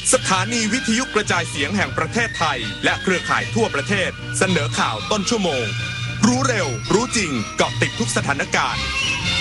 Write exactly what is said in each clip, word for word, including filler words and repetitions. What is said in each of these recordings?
สถานีวิทยุกระจายเสียงแห่งประเทศไทยและเครือข่ายทั่วประเทศเสนอข่าวต้นชั่วโมงรู้เร็วรู้จริงเกาะติดทุกสถานการณ์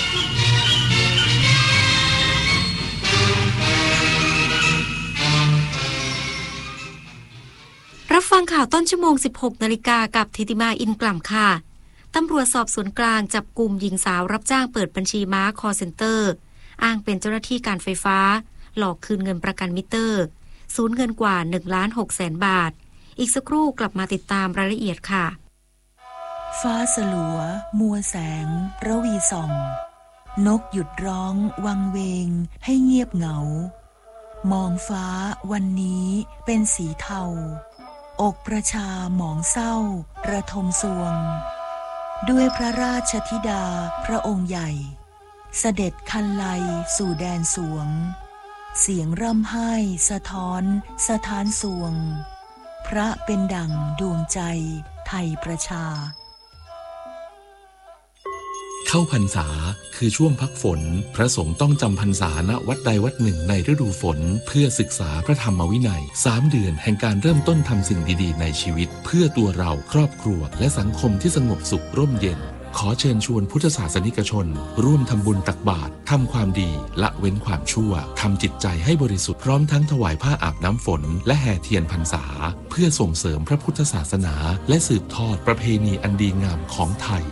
รับฟังข่าวต้นชั่วโมง สิบหกนาฬิกา กับธิติมาอินกล่ำค่ะตำรวจสอบสวนกลางจับกุมหญิงสาวรับจ้างเปิดบัญชีม้าคอลเซ็นเตอร์อ้างเป็นเจ้าหน้าที่การไฟฟ้าหลอกคืนเงินประกันมิเตอร์สูญเงินกว่า หนึ่งล้านหกแสน บาทอีกสักครู่กลับมาติดตามรายละเอียดค่ะฟ้าสลัวมัวแสงระวีส่องนกหยุดร้องวังเวงให้เงียบเหงามองฟ้าวันนี้เป็นสีเทาอกประชาหมองเศร้าระทมสวงด้วยพระราชธิดาพระองค์ใหญ่เสด็จคันไลสู่แดนสวงเสียงร่ำไห้สะท้อนสะท้านสวงพระเป็นดั่งดวงใจไทยประชาเข้าพรรษาคือช่วงพักฝนพระสงฆ์ต้องจำพรรษาณวัดใดวัดหนึ่งในฤดูฝนเพื่อศึกษาพระธรรมวินัยสามเดือนแห่งการเริ่มต้นทำสิ่งดีๆในชีวิตเพื่อตัวเราครอบครัวและสังคมที่สงบสุขร่มเย็นขอเชิญชวนพุทธศาสนิกชนร่วมทำบุญตักบาตรทำความดีละเว้นความชั่วทำจิตใจให้บริสุทธิ์พร้อมทั้งถวายผ้าอาบน้ำฝนและแห่เทียนพรรษาเพื่อส่งเสริมพระพุทธศาสนาและสืบทอดประเพณีอันดีงามของไทย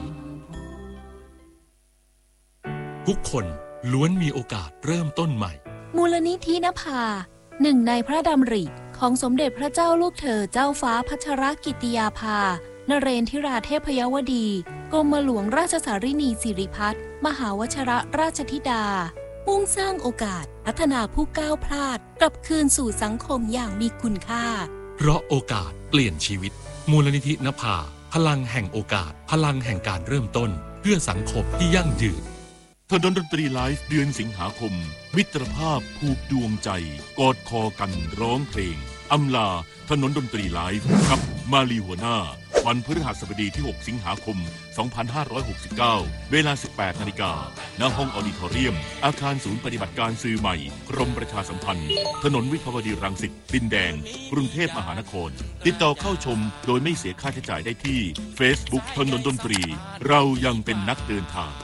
ทุกคนล้วนมีโอกาสเริ่มต้นใหม่มูลนิธินภาหนึ่งในพระดำริของสมเด็จพระเจ้าลูกเธอเจ้าฟ้าพัชรกิติยาภานเรนทิราเทพยวดีกรมหลวงราชสารินีสิริพัฒน์มหาวชิรราชธิดามุ่งสร้างโอกาสพัฒนาผู้ก้าวพลาดกลับคืนสู่สังคมอย่างมีคุณค่าเพราะโอกาสเปลี่ยนชีวิตมูลนิธินภาพลังแห่งโอกาสพลังแห่งการเริ่มต้นเพื่อสังคมที่ยั่งยืนถนนดนตรีไลฟ์เดือนสิงหาคมมิตรภาพผูกดวงใจกอดคอกันร้องเพลงอำลาถนนดนตรีไลฟ์กับมาลีหัวหน้าวันพฤหัสบดีที่หกสิงหาคมสองพันห้าร้อยหกสิบเก้าเวลา สิบแปดนาฬิกา ณ ห้องออดิทอเรียมอาคารศูนย์ปฏิบัติการสื่อใหม่กรมประชาสัมพันธ์ถนนวิภาวดีรังสิตดินแดงกรุงเทพมหานครติดต่อเข้าชมโดยไม่เสียค่าใช้จ่ายได้ที่ Facebook ถนนดนตรีเรายังเป็นนักเดินทาง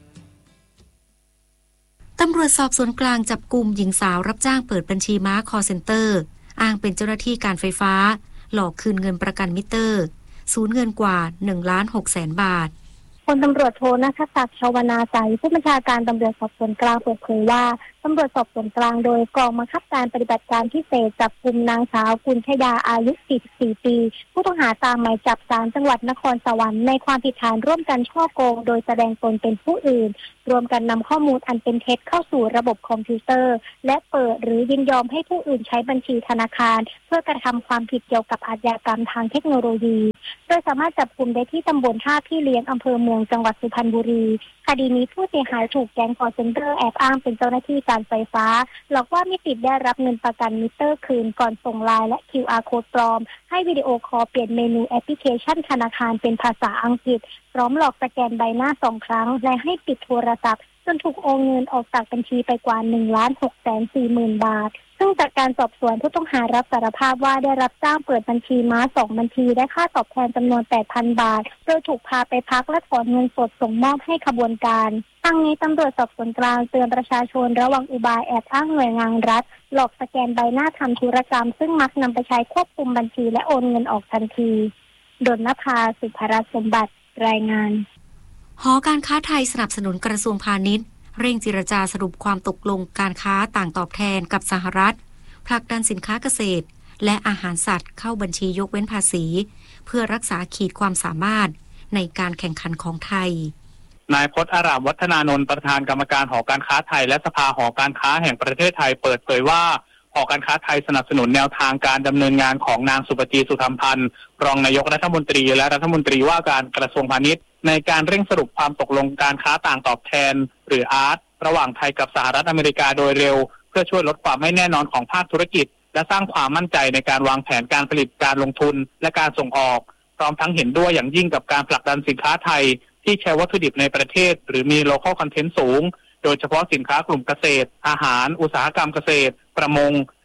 ตำรวจสอบสวนกลางจับกุมหญิงสาวรับจ้างเปิดบัญชีม้าคอลเซ็นเตอร์อ้างเป็นเจ้าหน้าที่การไฟฟ้าหลอกคืนเงินประกันมิเตอร์สูญเงินกว่า หนึ่งล้านหกแสน บาทพลตำรวจโทณัฐศักดิ์ชวนาใจผู้บัญชาการตำรวจสอบสวนกลางเปิดเผยว่าตำรวจสอบสวนกลางโดยกองบังคับการปฏิบัติการพิเศษจับกุมนางสาวกุลชยาอายุสี่สิบสี่ปีผู้ต้องหาตามหมายจับศาลจังหวัดนครสวรรค์ในความผิดฐานร่วมกันฉ้อโกงโดยแสดงตนเป็นผู้อื่นรวมกันนำข้อมูลอันเป็นเท็จเข้าสู่ระบบคอมพิวเตอร์และเปิดหรือยินยอมให้ผู้อื่นใช้บัญชีธนาคารเพื่อกระทำความผิดเกี่ยวกับอาชญากรรมทางเทคโนโลยีโดยสามารถจับกุมได้ที่ตำบลท่าพี่เลี้ยงอำเภอเมืองจังหวัดสุพรรณบุรีคดีนี้ผู้เสียหายถูกแก๊งคอลเซ็นเตอร์แอบอ้างเป็นเจ้าหน้าที่การไฟฟ้าหลอกว่ามีสิทธิ์ได้รับเงินประกันมิเตอร์คืนก่อนส่งไลน์และ คิว อาร์ Code ปลอมให้วิดีโอคอลเปลี่ยนเมนูแอปพลิเคชันธนาคารเป็นภาษาอังกฤษพร้อมหลอกสแกนใบหน้าสองครั้งและให้ปิดโทรศัพท์จนถูกโอนเงินออกจากบัญชีไปกว่า หนึ่งล้านหกแสนสี่หมื่น บาทซึ่งจากการสอบสวนผู้ต้องหารับสารภาพว่าได้รับจ้างเปิดบัญชีม้าสองบัญชีได้ค่าตอบแทนจำนวน แปดพัน บาทโดยถูกพาไปพักและถอนเงินสดส่งมอบให้ขบวนการทั้งนี้ตำรวจสอบสวนกลางเตือนประชาชนระวังอุบายแอบอ้างหน่วยงานรัฐหลอกสแกนใบหน้าทำธุรกรรมซึ่งมักนำไปใช้ควบคุมบัญชีและโอนเงินออกทันทีดลนภาสุภรัตน์สมบัติรายงานหอการค้าไทยสนับสนุนกระทรวงพาณิชย์เร่งเจรจาสรุปความตกลงการค้าต่างตอบแทนกับสหรัฐผลักดันสินค้าเกษตรและอาหารสัตว์เข้าบัญชียกเว้นภาษีเพื่อรักษาขีดความสามารถในการแข่งขันของไทยนายพจน์อารามวัฒนานนท์ประธานกรรมการหอการค้าไทยและสภาหอการค้าแห่งประเทศไทยเปิดเผยว่าหอการค้าไทยสนับสนุนแนวทางการดำเนินงานของนางสุปจีสุธรรมพันธ์รองนายกรัฐมนตรีและรัฐมนตรีว่าการกระทรวงพาณิชย์ในการเร่งสรุปความตกลงการค้าต่างตอบแทนหรืออาร์ตระหว่างไทยกับสหรัฐอเมริกาโดยเร็วเพื่อช่วยลดความไม่แน่นอนของภาคธุรกิจและสร้างความมั่นใจในการวางแผนการผลิตการลงทุนและการส่งออกพร้อมทั้งเห็นด้วยอย่างยิ่งกับการผลักดันสินค้าไทยที่ใช้วัตถุดิบในประเทศหรือมี local content สูงโดยเฉพาะสินค้ากลุ่มเกษตรอาหารอุตสาหกรรมเกษตรประมง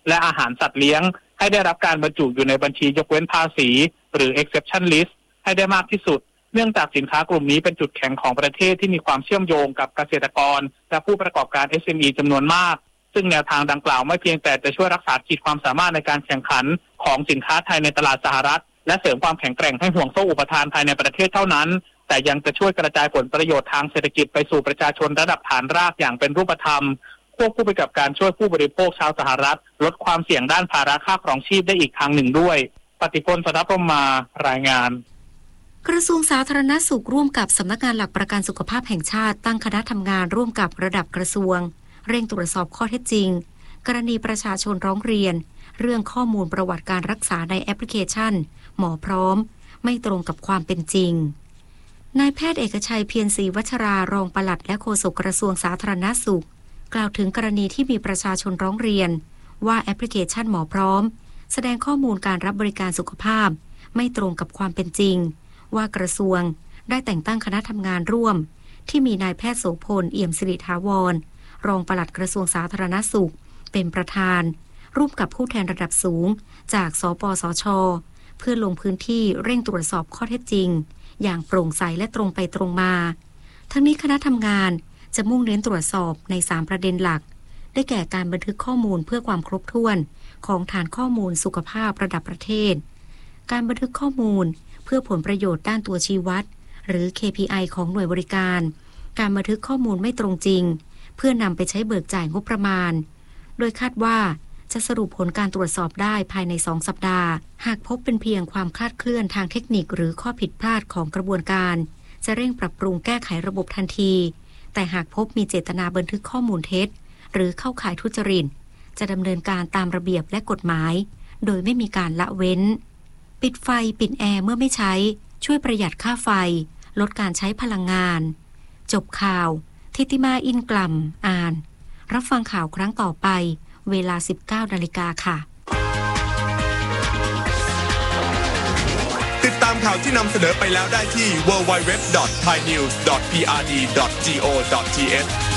และอาหารสัตว์เลี้ยงให้ได้รับการบรรจุอยู่ในบัญชียกเว้นภาษีหรือ exception list ให้ได้มากที่สุดเนื่องจากสินค้ากลุ่มนี้เป็นจุดแข็งของประเทศที่มีความเชื่อมโยงกับเกษตรกรและผู้ประกอบการ เอส เอ็ม อี จำนวนมากซึ่งแนวทางดังกล่าวไม่เพียงแต่จะช่วยรักษาขีดความสามารถในการแข่งขันของสินค้าไทยในตลาดสหรัฐและเสริมความแข็งแกร่งให้ห่วงโซ่อุปทานภายในประเทศเท่านั้นแต่ยังจะช่วยกระจายผลประโยชน์ทางเศรษฐกิจไปสู่ประชาชนระดับฐานรากอย่างเป็นรูปธรรมควบคู่ไปกับการช่วยผู้บริโภคชาวสหรัฐลดความเสี่ยงด้านภาระค่าครองชีพได้อีกทางหนึ่งด้วยปฏิพล สนพรหมารายงานกระทรวงสาธารณสุขร่วมกับสำนักงานหลักประกันสุขภาพแห่งชาติตั้งคณะทำงานร่วมกับระดับกระทรวงเร่งตรวจสอบข้อเท็จจริงกรณีประชาชนร้องเรียนเรื่องข้อมูลประวัติการรักษาในแอปพลิเคชันหมอพร้อมไม่ตรงกับความเป็นจริงนายแพทย์เอกชัยเพียรศรีวัชรารองปลัดและโฆษกกระทรวงสาธารณสุขกล่าวถึงกรณีที่มีประชาชนร้องเรียนว่าแอปพลิเคชันหมอพร้อมแสดงข้อมูลการรับบริการสุขภาพไม่ตรงกับความเป็นจริงว่ากระทรวงได้แต่งตั้งคณะทำงานร่วมที่มีนายแพทย์โสพลเอี่ยมสิริถาวรรองปลัดกระทรวงสาธารณสุขเป็นประธานร่วมกับผู้แทนระดับสูงจากสปสช.เพื่อลงพื้นที่เร่งตรวจสอบข้อเท็จจริงอย่างโปร่งใสและตรงไปตรงมาทั้งนี้คณะทำงานจะมุ่งเน้นตรวจสอบในสามประเด็นหลักได้แก่การบันทึกข้อมูลเพื่อความครบถ้วนของฐานข้อมูลสุขภาพระดับประเทศการบันทึกข้อมูลเพื่อผลประโยชน์ด้านตัวชี้วัดหรือ เค พี ไอ ของหน่วยบริการการบันทึกข้อมูลไม่ตรงจริงเพื่อนำไปใช้เบิกจ่ายงบประมาณโดยคาดว่าจะสรุปผลการตรวจสอบได้ภายในสองสัปดาห์หากพบเป็นเพียงความคลาดเคลื่อนทางเทคนิคหรือข้อผิดพลาดของกระบวนการจะเร่งปรับปรุงแก้ไขระบบทันทีแต่หากพบมีเจตนาบันทึกข้อมูลเท็จหรือเข้าข่ายทุจริตจะดำเนินการตามระเบียบและกฎหมายโดยไม่มีการละเว้นปิดไฟปิดแอร์เมื่อไม่ใช้ช่วยประหยัดค่าไฟลดการใช้พลังงานจบข่าวทิติมาอินกล่ำอ่านรับฟังข่าวครั้งต่อไปเวลา สิบเก้านาฬิกา ค่ะติดตามข่าวที่นำเสนอไปแล้วได้ที่ ดับเบิลยู ดับเบิลยู ดับเบิลยู ดอท ไทยนิวส์ ดอท พี อาร์ ดี ดอท จี โอ ดอท ที เอช